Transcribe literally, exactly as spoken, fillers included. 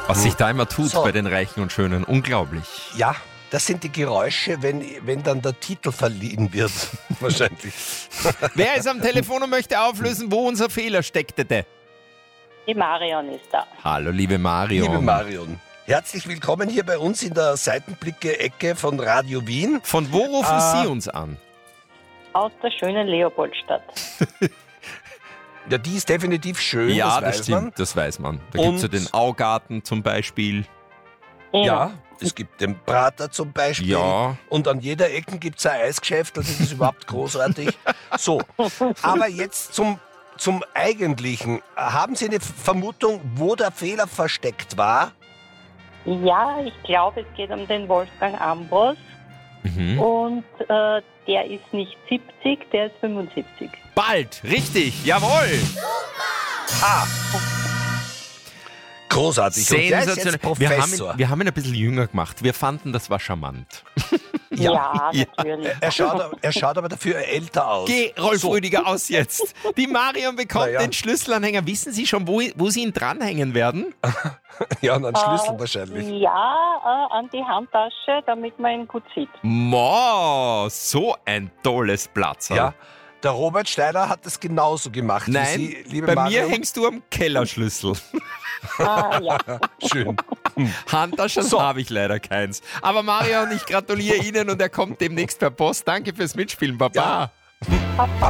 Was sich da immer tut So. bei den Reichen und Schönen. Unglaublich. Ja, das sind die Geräusche, wenn, wenn dann der Titel verliehen wird. Wahrscheinlich. Wer ist am Telefon und möchte auflösen, wo unser Fehler steckte? Die Marion ist da. Hallo, liebe Marion. Liebe Marion, herzlich willkommen hier bei uns in der Seitenblicke-Ecke von Radio Wien. Von wo rufen Ah. Sie uns an? Aus der schönen Leopoldstadt. Ja, die ist definitiv schön, Ja, das, das weiß stimmt, man. das weiß man. Da gibt es ja Und- den Augarten zum Beispiel. Ja, es gibt den Prater zum Beispiel. Ja. Und an jeder Ecke gibt es ein Eisgeschäft, also das ist überhaupt großartig. So, aber jetzt zum, zum Eigentlichen. Haben Sie eine Vermutung, wo der Fehler versteckt war? Ja, ich glaube, es geht um den Wolfgang Ambros. Mhm. Und äh, der ist nicht siebzig, der ist fünfundsiebzig. Bald, richtig, jawohl. Ah, großartig. Und der ist jetzt Sensationell. Wir haben, Professor. ihn, wir haben ihn ein bisschen jünger gemacht. Wir fanden, das war charmant. Ja, Ja. natürlich. Er schaut, er schaut aber dafür älter aus. Geh, Rolf So. Rüdiger, aus jetzt. Die Marion bekommt Na ja. den Schlüsselanhänger. Wissen Sie schon, wo, wo Sie ihn dranhängen werden? Ja, und einen Schlüssel Äh, wahrscheinlich. Ja, äh, an die Handtasche, damit man ihn gut sieht. Mo, so ein tolles Platz. Ja, der Robert Steiner hat das genauso gemacht Nein, wie Sie, liebe bei Marion. mir hängst du am Kellerschlüssel. Ah, ja. Schön. Handtaschen So. habe ich leider keins. Aber Marion, ich gratuliere Ihnen und er kommt demnächst per Post. Danke fürs Mitspielen, Baba. Ja.